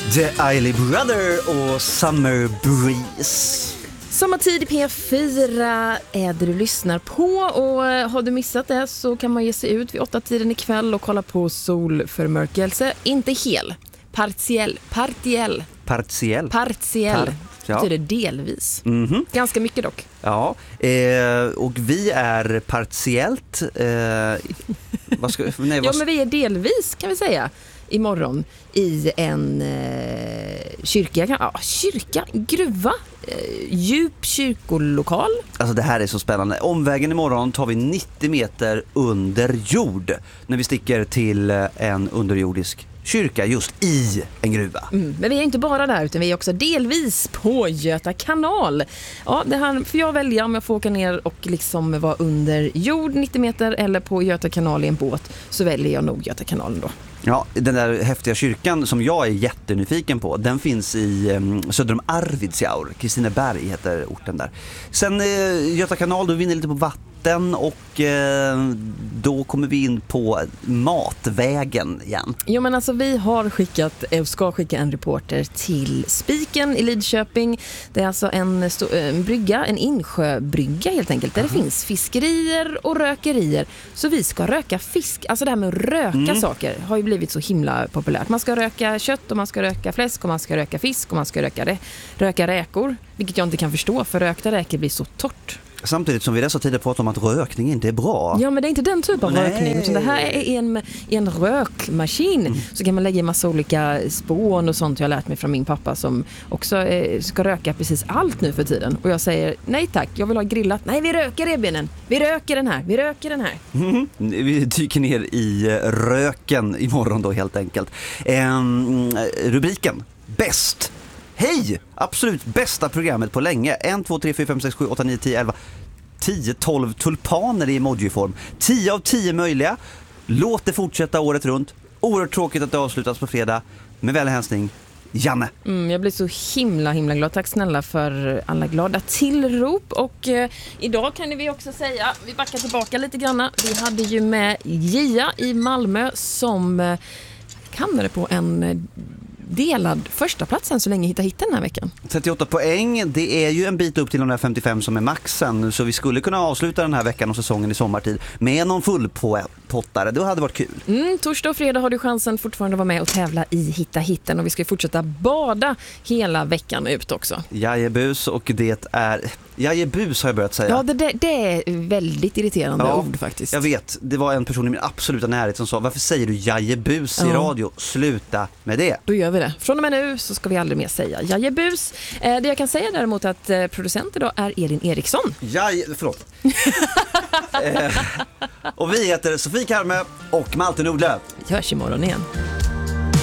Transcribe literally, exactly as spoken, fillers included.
The Isley Brother och Summer Breeze. Sommartid i P fyra är det du lyssnar på, och har du missat det så kan man ge sig ut vid åtta tiden ikväll och kolla på solförmörkelse. Inte hel, partiell, partiell. Partiell. Partiell. Par- ja. Betyder delvis. Mm-hmm. Ganska mycket dock. Ja, eh, och vi är partiellt... Eh, vad ska, nej, vad... Ja, men vi är delvis kan vi säga. Imorgon i en eh, kyrka, ja, kyrka, gruva, eh, djup kyrkolokal. Alltså det här är så spännande. Omvägen imorgon tar vi nittio meter under jord när vi sticker till en underjordisk kyrka just i en gruva. Mm, men vi är inte bara där, utan vi är också delvis på Göta kanal. Ja, det här får jag välja om jag får åka ner och liksom vara under jord nittio meter eller på Göta kanal i en båt, så väljer jag nog Göta kanalen då. Ja, den där häftiga kyrkan som jag är jättenyfiken på, den finns i um, söder om Arvidsjaur. Kristineberg heter orten där. Sen eh, Göta kanal, då vinner lite på vatten och eh, då kommer vi in på matvägen igen. Jo, men alltså vi har skickat och ska skicka en reporter till Spiken i Lidköping. Det är alltså en, sto- en brygga, en insjöbrygga helt enkelt, där mm. det finns fiskerier och rökerier. Så vi ska röka fisk. Alltså det här med att röka mm. saker har ju blivit så himla populärt. Man ska röka kött och man ska röka fläsk och man ska röka fisk och man ska röka, rä- röka räkor. Vilket jag inte kan förstå, för rökta räkor blir så torrt. Samtidigt som vi dessa tider pratar om att rökning inte är bra. Ja, men det är inte den typ av Nej. rökning. Så det här är en, en rökmaskin. Mm. Så kan man lägga en massa olika spån och sånt jag har lärt mig från min pappa, som också eh, ska röka precis allt nu för tiden. Och jag säger, nej tack, jag vill ha grillat. Nej, vi röker revbenen. Vi röker den här, vi röker den här. Mm. Vi dyker ner i röken imorgon då helt enkelt. Ehm, rubriken, bäst. Hej! Absolut bästa programmet på länge. ett, två, tre, fyra, fem, sex, sju, åtta, nio, tio, elva, tio, tolv tulpaner i emojiform. tio av tio möjliga. Låt det fortsätta året runt. Oerhört tråkigt att det avslutas på fredag. Med väl hälsning, Janne. Mm, jag blir så himla, himla glad. Tack snälla för alla glada tillrop. Och eh, idag kan vi också säga, vi backar tillbaka lite grann. Vi hade ju med Gia i Malmö som eh, hamnade på en... Eh, delad första platsen så länge hitta hitten den här veckan. trettioåtta poäng, det är ju en bit upp till de där femtiofem som är maxen, så vi skulle kunna avsluta den här veckan och säsongen i sommartid med någon fullpottare. Det hade varit kul. Mm, torsdag och fredag har du chansen fortfarande att vara med och tävla i hitta hitten, och vi ska fortsätta bada hela veckan ut också. Jajebus, och det är jajebus har jag börjat säga. Ja, det, det, det är väldigt irriterande ja, ord faktiskt. Jag vet, det var en person i min absoluta närhet som sa, varför säger du jajebus ja. i radio? Sluta med det. Då gör vi det. Från och med nu så ska vi aldrig mer säga jajebus. Eh, det jag kan säga däremot att eh, producent idag är Elin Eriksson. Jaj, förlåt. eh, och vi heter Sofie Karme och Malte Nordlöf. Vi hörs imorgon igen.